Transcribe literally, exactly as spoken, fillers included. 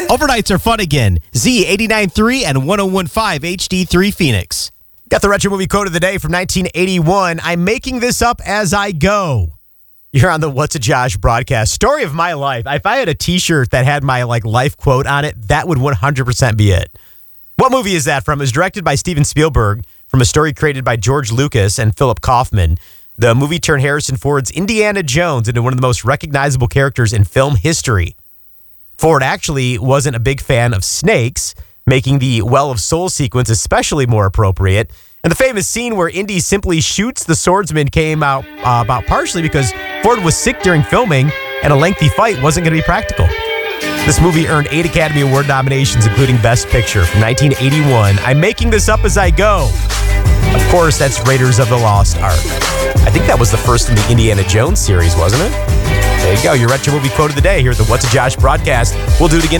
Overnights are fun again. Z eighty-nine point three and one oh one point five H D three Phoenix. Got the retro movie quote of the day from nineteen eighty-one. I'm making this up as I go. You're on the What's a Josh broadcast. Story of my life. If I had a t-shirt that had my like life quote on it, that would one hundred percent be it. What movie is that from? It was directed by Steven Spielberg from a story created by George Lucas and Philip Kaufman. The movie turned Harrison Ford's Indiana Jones into one of the most recognizable characters in film history. Ford actually wasn't a big fan of snakes, making the Well of Souls sequence especially more appropriate. And the famous scene where Indy simply shoots the swordsman came out uh, about partially because Ford was sick during filming and a lengthy fight wasn't going to be practical. This movie earned eight Academy Award nominations, including Best Picture from nineteen eighty-one. I'm making this up as I go. Of course, that's Raiders of the Lost Ark. I think that was the first in the Indiana Jones series, wasn't it? There you go, your retro movie quote of the day here at the What's a Josh broadcast. We'll do it again